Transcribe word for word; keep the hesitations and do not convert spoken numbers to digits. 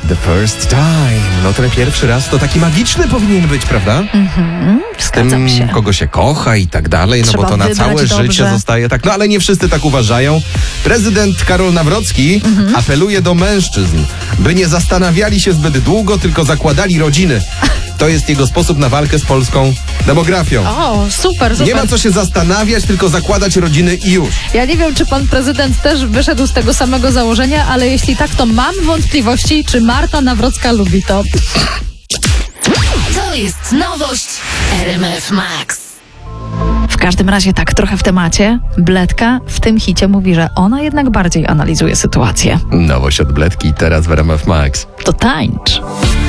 The first time. No ten pierwszy raz to taki magiczny powinien być, prawda? Mhm, Z tym, zgadzam się. kogo się kocha i tak dalej, no Trzeba bo to na wybrać całe dobrze. życie zostaje tak. No ale nie wszyscy tak uważają. Prezydent Karol Nawrocki Mhm. apeluje do mężczyzn, by nie zastanawiali się zbyt długo, tylko zakładali rodziny. To jest jego sposób na walkę z polską demografią. O, super, super. Nie ma co się zastanawiać, tylko zakładać rodziny i już. Ja nie wiem, czy pan prezydent też wyszedł z tego samego założenia, ale jeśli tak, to mam wątpliwości, czy Marta Nawrocka lubi to. To jest nowość R M F Max. W każdym razie tak, trochę w temacie. Bledka w tym hicie mówi, że ona jednak bardziej analizuje sytuację. Nowość od Bledki teraz w R M F Max. To tańcz.